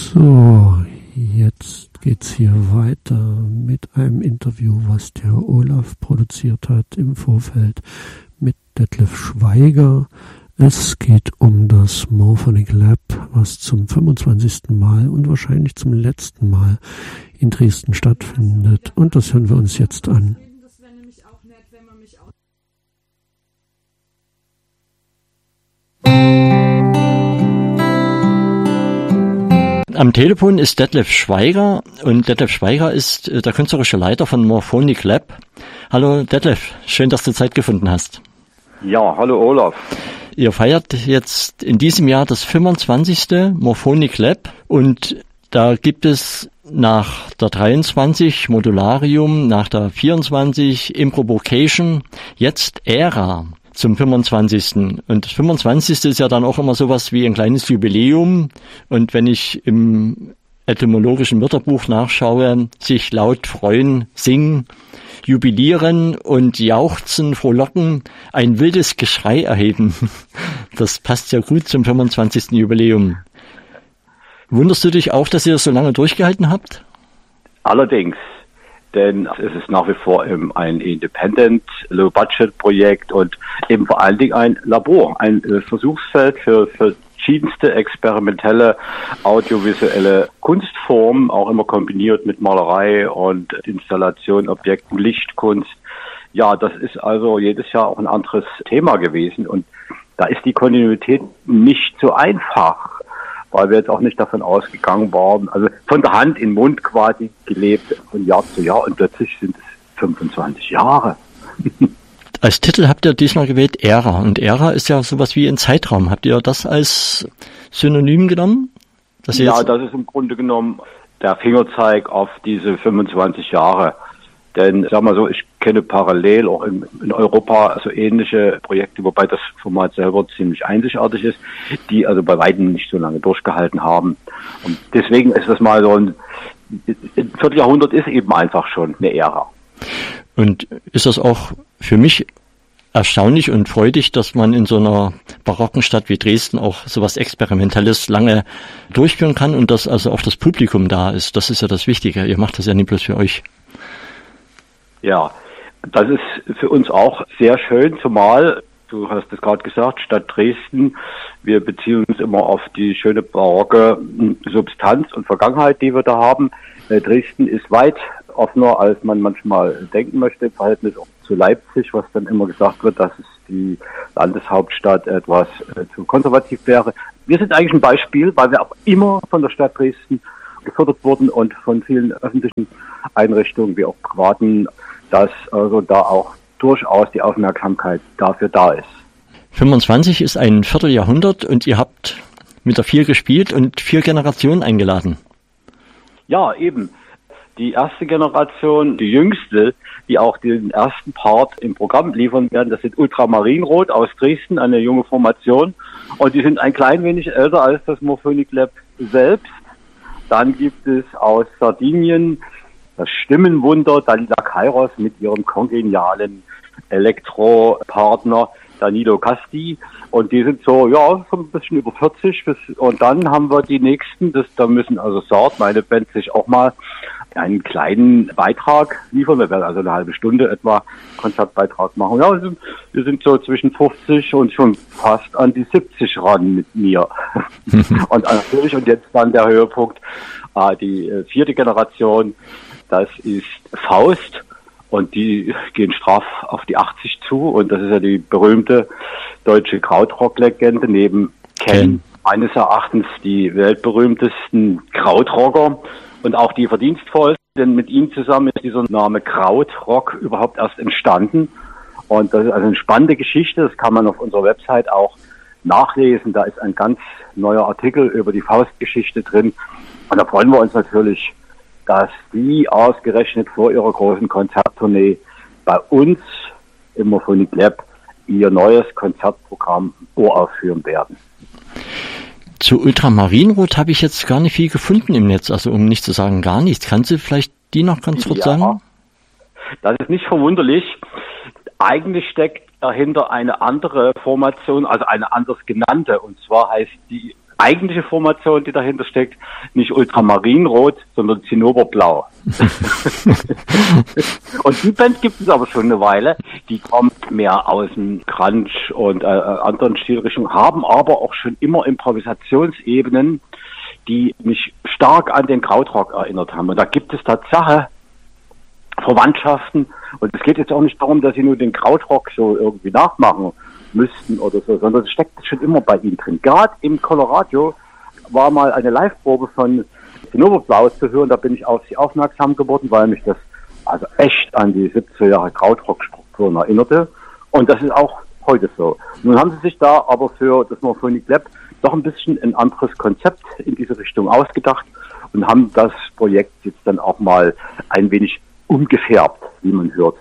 So, jetzt geht's hier weiter mit einem Interview, was der Olaf produziert hat im Vorfeld mit Detlef Schweiger. Es geht um das Morphonic Lab, was zum 25. Mal und wahrscheinlich zum letzten Mal in Dresden stattfindet. Und das hören wir uns jetzt an. Das wäre nämlich auch nett, wenn man mich auch... Am Telefon ist Detlef Schweiger und Detlef Schweiger ist der künstlerische Leiter von Morphonic Lab. Hallo Detlef, schön, dass du Zeit gefunden hast. Ja, hallo Olaf. Ihr feiert jetzt in diesem Jahr das 25. Morphonic Lab und da gibt es nach der 23 Modularium, nach der 24 Improvocation jetzt Ära zum 25. Und das 25. ist ja dann auch immer sowas wie ein kleines Jubiläum. Und wenn ich im etymologischen Wörterbuch nachschaue, sich laut freuen, singen, jubilieren und jauchzen, frohlocken, ein wildes Geschrei erheben. Das passt ja gut zum 25. Jubiläum. Wunderst du dich auch, dass ihr das so lange durchgehalten habt? Allerdings, denn es ist nach wie vor ein Independent, Low-Budget-Projekt und eben vor allen Dingen ein Labor, ein Versuchsfeld für verschiedenste experimentelle audiovisuelle Kunstformen, auch immer kombiniert mit Malerei und Installation, Objekten, Lichtkunst. Ja, das ist also jedes Jahr auch ein anderes Thema gewesen und da ist die Kontinuität nicht so einfach, weil wir jetzt auch nicht davon ausgegangen waren, also von der Hand in den Mund quasi gelebt von Jahr zu Jahr und plötzlich sind es 25 Jahre. Als Titel habt ihr diesmal gewählt Ära und Ära ist ja sowas wie ein Zeitraum. Habt ihr das als Synonym genommen? Ja, das ist im Grunde genommen der Fingerzeig auf diese 25 Jahre. Denn, sag mal so, ich kenne parallel auch in Europa so ähnliche Projekte, wobei das Format selber ziemlich einzigartig ist, die also bei weitem nicht so lange durchgehalten haben. Und deswegen ist das mal so ein Vierteljahrhundert ist eben einfach schon eine Ära. Und ist das auch für mich erstaunlich und freudig, dass man in so einer barocken Stadt wie Dresden auch sowas Experimentelles lange durchführen kann und dass also auch das Publikum da ist. Das ist ja das Wichtige. Ihr macht das ja nicht bloß für euch. Ja, das ist für uns auch sehr schön, zumal, du hast es gerade gesagt, Stadt Dresden, wir beziehen uns immer auf die schöne barocke Substanz und Vergangenheit, die wir da haben. Dresden ist weit offener, als man manchmal denken möchte, im Verhältnis auch zu Leipzig, was dann immer gesagt wird, dass es die Landeshauptstadt etwas zu konservativ wäre. Wir sind eigentlich ein Beispiel, weil wir auch immer von der Stadt Dresden gefördert wurden und von vielen öffentlichen Einrichtungen wie auch privaten, dass also da auch durchaus die Aufmerksamkeit dafür da ist. 25 ist ein Vierteljahrhundert und ihr habt mit der 4 gespielt und 4 Generationen eingeladen. Ja, eben. Die erste Generation, die jüngste, die auch den ersten Part im Programm liefern werden, das sind Ultramarinrot aus Dresden, eine junge Formation. Und die sind ein klein wenig älter als das Morphonic Lab selbst. Dann gibt es aus Sardinien das Stimmenwunder Dalila Kairos mit ihrem kongenialen Elektropartner Danilo Casti. Und die sind so ein bisschen über 40. Und dann haben wir die nächsten, da müssen also Sard, meine Band, sich auch mal einen kleinen Beitrag liefern. Wir werden also eine halbe Stunde etwa Konzertbeitrag machen. Ja, wir sind so zwischen 50 und schon fast an die 70 ran mit mir. Und natürlich, und jetzt dann der Höhepunkt, die 4. Generation, das ist Faust. Und die gehen straff auf die 80 zu. Und das ist ja die berühmte deutsche Krautrock-Legende neben Ken. Meines Erachtens die weltberühmtesten Krautrocker und auch die verdienstvollsten. Denn mit ihm zusammen ist dieser Name Krautrock überhaupt erst entstanden. Und das ist also eine spannende Geschichte. Das kann man auf unserer Website auch nachlesen. Da ist ein ganz neuer Artikel über die Faustgeschichte drin. Und da freuen wir uns natürlich, dass die ausgerechnet vor ihrer großen Konzerttournee bei uns im Morphonic Lab ihr neues Konzertprogramm uraufführen werden. Zu Ultramarinrot habe ich jetzt gar nicht viel gefunden im Netz, also um nicht zu sagen gar nichts. Kannst du vielleicht die noch ganz kurz sagen? Das ist nicht verwunderlich. Eigentlich steckt dahinter eine andere Formation, also eine anders genannte, und zwar heißt die eigentliche Formation, die dahinter steckt, nicht Ultramarinrot, sondern Zinnoberblau. Und die Band gibt es aber schon eine Weile. Die kommt mehr aus dem Grunge und anderen Stilrichtungen, haben aber auch schon immer Improvisationsebenen, die mich stark an den Krautrock erinnert haben. Und da gibt es Tatsache Verwandtschaften. Und es geht jetzt auch nicht darum, dass sie nur den Krautrock so irgendwie nachmachen müssten oder so, sondern es steckt schon immer bei ihnen drin. Gerade im Colorado war mal eine Live-Probe von Zinnoberblau zu hören, da bin ich auf sie aufmerksam geworden, weil mich das also echt an die 70er Jahre Krautrock-Strukturen erinnerte. Und das ist auch heute so. Nun haben sie sich da aber für das Morphonic Lab doch ein bisschen ein anderes Konzept in diese Richtung ausgedacht und haben das Projekt jetzt dann auch mal ein wenig umgefärbt, wie man hört.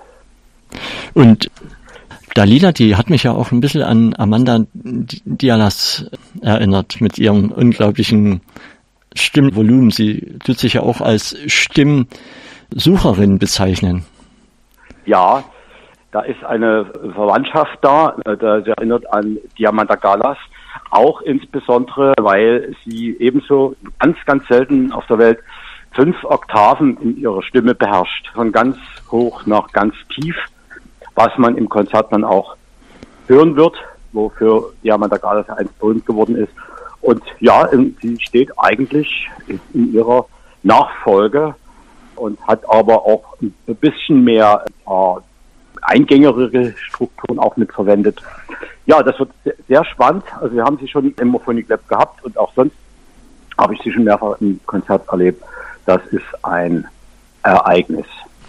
Und Dalila, die hat mich ja auch ein bisschen an Amanda Dialas erinnert mit ihrem unglaublichen Stimmvolumen. Sie tut sich ja auch als Stimmsucherin bezeichnen. Ja, da ist eine Verwandtschaft da, das erinnert an Diamanda Galas, auch insbesondere, weil sie ebenso ganz selten auf der Welt 5 Oktaven in ihrer Stimme beherrscht, von ganz hoch nach ganz tief, was man im Konzert dann auch hören wird, wofür Diamanda Galas einst berühmt geworden ist. Und ja, sie steht eigentlich in ihrer Nachfolge und hat aber auch ein bisschen mehr eingängigere Strukturen auch mit verwendet. Ja, das wird sehr spannend. Also wir haben sie schon im Morphonic Lab gehabt und auch sonst habe ich sie schon mehrfach im Konzert erlebt. Das ist ein Ereignis.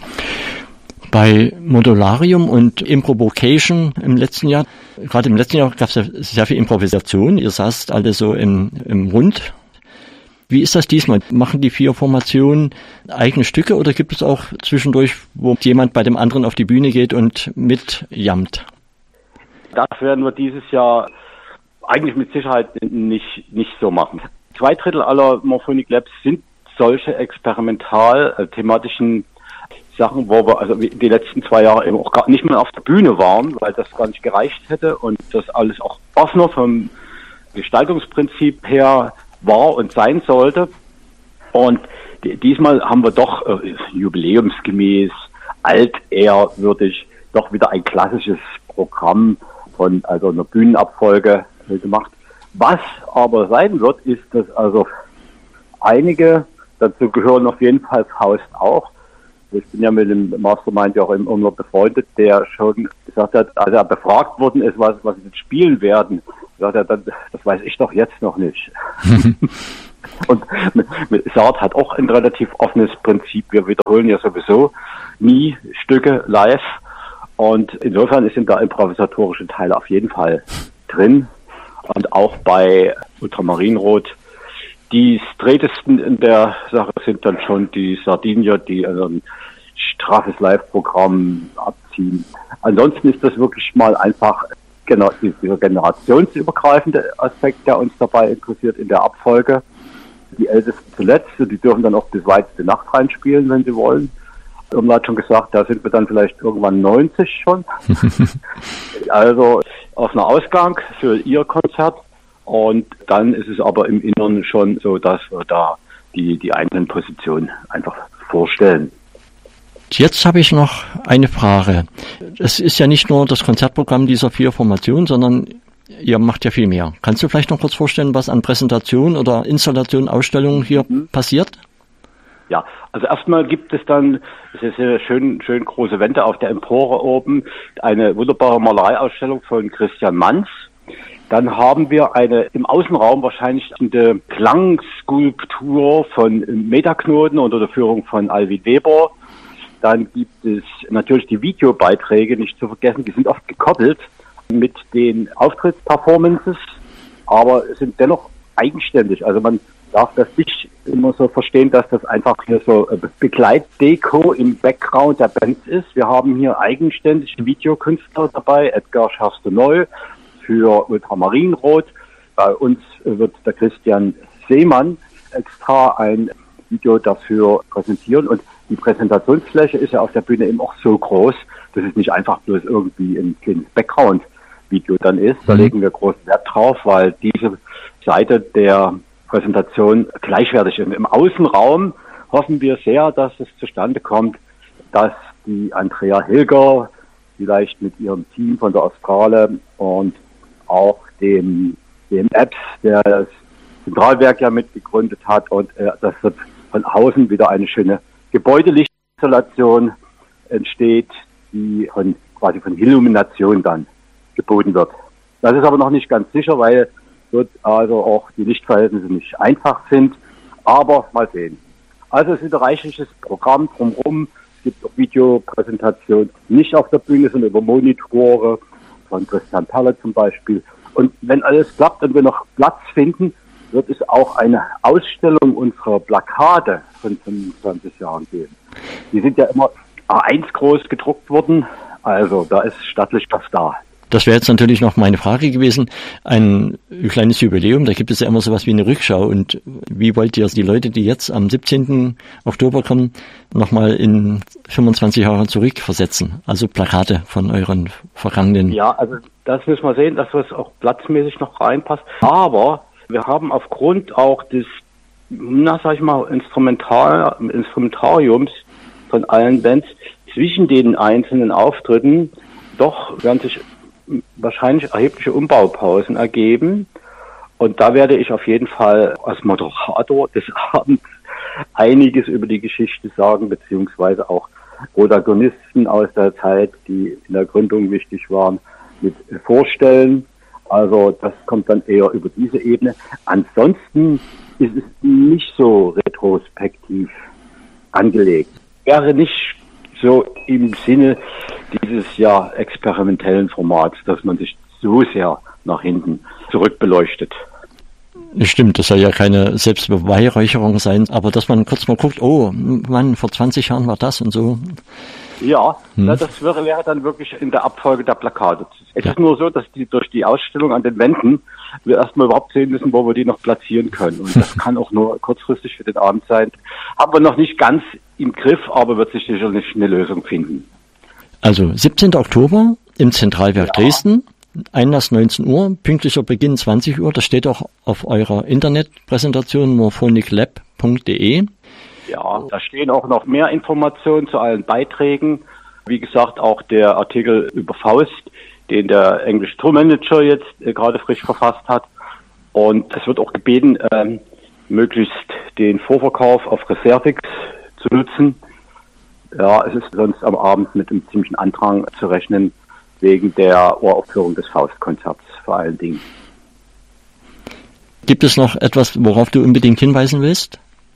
Bei Modularium und Improvocation im letzten Jahr, gerade im letzten Jahr gab es ja sehr viel Improvisation. Ihr saßt alle so im Rund. Wie ist das diesmal? Machen die 4 Formationen eigene Stücke oder gibt es auch zwischendurch, wo jemand bei dem anderen auf die Bühne geht und mitjammt? Das werden wir dieses Jahr eigentlich mit Sicherheit nicht so machen. 2/3 aller Morphonic Labs sind solche experimental-thematischen Sachen, wo wir also die letzten 2 Jahre eben auch gar nicht mehr auf der Bühne waren, weil das gar nicht gereicht hätte und das alles auch offener vom Gestaltungsprinzip her war und sein sollte. Und diesmal haben wir doch jubiläumsgemäß, altehrwürdig, doch wieder ein klassisches Programm von also einer Bühnenabfolge gemacht. Was aber sein wird, ist, dass also einige, dazu gehören auf jeden Fall Faust auch, ich bin ja mit dem Mastermind ja auch immer befreundet, der schon gesagt hat, als er befragt worden ist, was sie jetzt spielen werden, sagt er, das weiß ich doch jetzt noch nicht. Und Saat hat auch ein relativ offenes Prinzip. Wir wiederholen ja sowieso nie Stücke live. Und insofern sind da improvisatorische Teile auf jeden Fall drin. Und auch bei Ultramarinrot. Die strätesten in der Sache sind dann schon die Sardinier, die also ein straffes Live-Programm abziehen. Ansonsten ist das wirklich mal einfach dieser generationsübergreifende Aspekt, der uns dabei interessiert in der Abfolge. Die Ältesten zuletzt, die dürfen dann auch bis weit in die Nacht reinspielen, wenn sie wollen. Irmla hat schon gesagt, da sind wir dann vielleicht irgendwann 90 schon. Also auf einer Ausgang für ihr Konzert. Und dann ist es aber im Inneren schon so, dass wir da die einzelnen Positionen einfach vorstellen. Jetzt habe ich noch eine Frage. Es ist ja nicht nur das Konzertprogramm dieser 4 Formationen, sondern ihr macht ja viel mehr. Kannst du vielleicht noch kurz vorstellen, was an Präsentationen oder Installationen, Ausstellungen hier passiert? Ja, also erstmal gibt es dann, das ist eine schön große Wände auf der Empore oben, eine wunderbare Malereiausstellung von Christian Manz. Dann haben wir eine im Außenraum wahrscheinlich eine Klangskulptur von Metaknoten unter der Führung von Alwin Weber. Dann gibt es natürlich die Videobeiträge, nicht zu vergessen, die sind oft gekoppelt mit den Auftrittsperformances, aber sind dennoch eigenständig. Also man darf das nicht immer so verstehen, dass das einfach hier so Begleitdeko im Background der Band ist. Wir haben hier eigenständig Videokünstler dabei, Edgar Scherste-Neu für Ultramarinrot. Bei uns wird der Christian Seemann extra ein Video dafür präsentieren und die Präsentationsfläche ist ja auf der Bühne eben auch so groß, dass es nicht einfach bloß irgendwie ein kleines Background-Video dann ist. Da legen wir großen Wert drauf, weil diese Seite der Präsentation gleichwertig ist. Im Außenraum hoffen wir sehr, dass es zustande kommt, dass die Andrea Hilger vielleicht mit ihrem Team von der Australe und auch dem Apps, der das Zentralwerk ja mitgegründet hat, und das wird von außen wieder eine schöne Gebäudelichtinstallation entsteht, die quasi von Illumination dann geboten wird. Das ist aber noch nicht ganz sicher, weil dort also auch die Lichtverhältnisse nicht einfach sind, aber mal sehen. Also es ist ein reichliches Programm drumherum. Es gibt auch Videopräsentationen, nicht auf der Bühne, sondern über Monitore von Christian Perle zum Beispiel. Und wenn alles klappt und wir noch Platz finden, wird es auch eine Ausstellung unserer Plakate von 25 Jahren geben. Die sind ja immer A1 groß gedruckt worden, also da ist stattlich was da. Das wäre jetzt natürlich noch meine Frage gewesen. Ein kleines Jubiläum, da gibt es ja immer sowas wie eine Rückschau. Und wie wollt ihr die Leute, die jetzt am 17. Oktober kommen, nochmal in 25 Jahre zurückversetzen? Also Plakate von euren vergangenen... Ja, also das müssen wir sehen, dass das auch platzmäßig noch reinpasst. Aber wir haben aufgrund auch des, Instrumentariums von allen Bands zwischen den einzelnen Auftritten doch werden sich wahrscheinlich erhebliche Umbaupausen ergeben. Und da werde ich auf jeden Fall als Moderator des Abends einiges über die Geschichte sagen, beziehungsweise auch Protagonisten aus der Zeit, die in der Gründung wichtig waren, mit vorstellen. Also das kommt dann eher über diese Ebene. Ansonsten ist es nicht so retrospektiv angelegt. Wäre nicht so im Sinne dieses experimentellen Formats, dass man sich so sehr nach hinten zurückbeleuchtet. Stimmt, das soll ja keine Selbstbeweihräucherung sein, aber dass man kurz mal guckt, oh Mann, vor 20 Jahren war das und so. Ja, das wäre dann wirklich in der Abfolge der Plakate. Es ist nur so, dass durch die Ausstellung an den Wänden wir erstmal überhaupt sehen müssen, wo wir die noch platzieren können. Und das kann auch nur kurzfristig für den Abend sein. Haben wir noch nicht ganz im Griff, aber wird sich sicherlich eine Lösung finden. Also 17. Oktober im Zentralwerk Dresden, Einlass 19 Uhr, pünktlicher Beginn 20 Uhr. Das steht auch auf eurer Internetpräsentation morphoniclab.de. Ja, da stehen auch noch mehr Informationen zu allen Beiträgen. Wie gesagt, auch der Artikel über Faust, den der englische Tourmanager jetzt gerade frisch verfasst hat. Und es wird auch gebeten, möglichst den Vorverkauf auf Reservix zu nutzen. Ja, es ist sonst am Abend mit einem ziemlichen Andrang zu rechnen, wegen der Uraufführung des Faustkonzerts vor allen Dingen. Gibt es noch etwas, worauf du unbedingt hinweisen willst?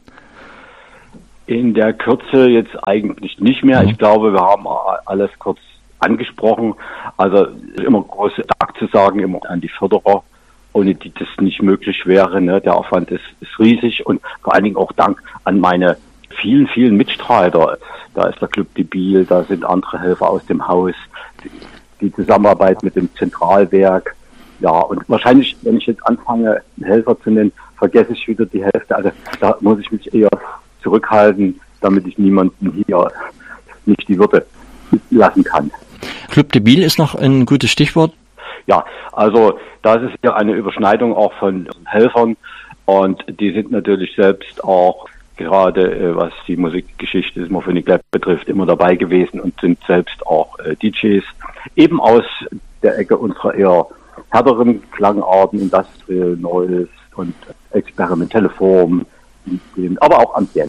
In der Kürze jetzt eigentlich nicht mehr. Ich glaube, wir haben alles kurz angesprochen. Also immer große Dank zu sagen, immer an die Förderer, ohne die das nicht möglich wäre. Ne? Der Aufwand ist riesig, und vor allen Dingen auch Dank an meine vielen, vielen Mitstreiter. Da ist der Club de Biel, da sind andere Helfer aus dem Haus, die Zusammenarbeit mit dem Zentralwerk. Ja, und wahrscheinlich, wenn ich jetzt anfange, Helfer zu nennen, vergesse ich wieder die Hälfte. Also da muss ich mich eher zurückhalten, damit ich niemanden hier nicht die Würde lassen kann. Club de Biel ist noch ein gutes Stichwort. Ja, also da ist ja eine Überschneidung auch von Helfern, und die sind natürlich selbst auch gerade, was die Musikgeschichte des Morphonic Lab betrifft, immer dabei gewesen und sind selbst auch DJs, eben aus der Ecke unserer eher härteren Klangarten, Industrial Noise und experimentelle Formen, aber auch Ambient.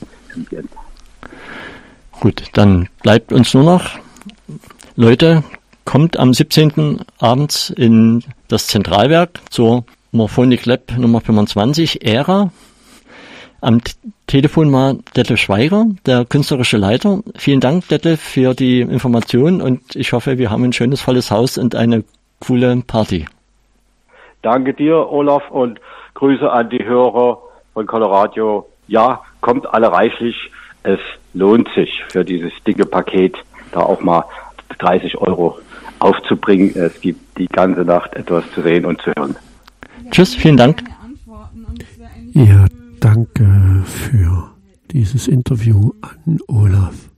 Gut, dann bleibt uns nur noch, Leute, kommt am 17. abends in das Zentralwerk zur Morphonic Lab Nummer 25, Ära. Am Telefon war Detlef Schweiger, der künstlerische Leiter. Vielen Dank, Detlef, für die Information, und ich hoffe, wir haben ein schönes, volles Haus und eine coole Party. Danke dir, Olaf, und Grüße an die Hörer von Coloradio. Ja, kommt alle reichlich. Es lohnt sich für dieses dicke Paket, da auch mal 30 € aufzubringen. Es gibt die ganze Nacht etwas zu sehen und zu hören. Tschüss, vielen Dank. Ja, danke für dieses Interview an Olaf.